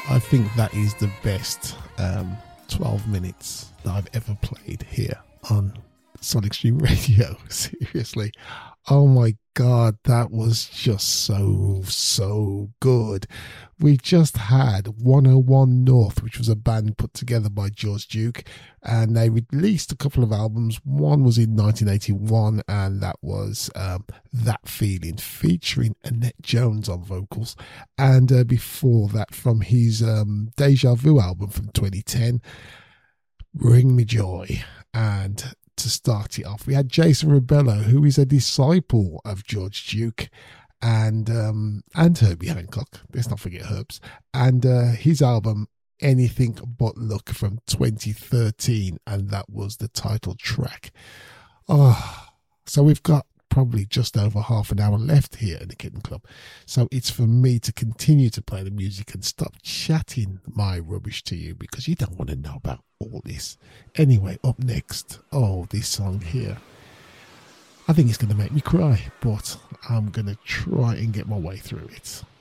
I think that is the best 12 minutes that I've ever played here on Sonic Stream Radio. Seriously. Oh my God, that was just so good. We just had 101 North, which was a band put together by George Duke, and they released a couple of albums. One was in 1981, and that was That Feeling, featuring Annette Jones on vocals. And before that, from his Deja Vu album from 2010, Bring Me Joy. And to start it off, we had Jason Rebello, who is a disciple of George Duke and Herbie Hancock. Let's not forget Herbs. And his album Anything But Luck from 2013, and that was the title track. So we've got probably just over half an hour left here at the Kitten Club, so it's for me to continue to play the music and stop chatting my rubbish to you, because you don't want to know about all this. Anyway, up next, this song here, I think it's going to make me cry, but I'm going to try and get my way through it.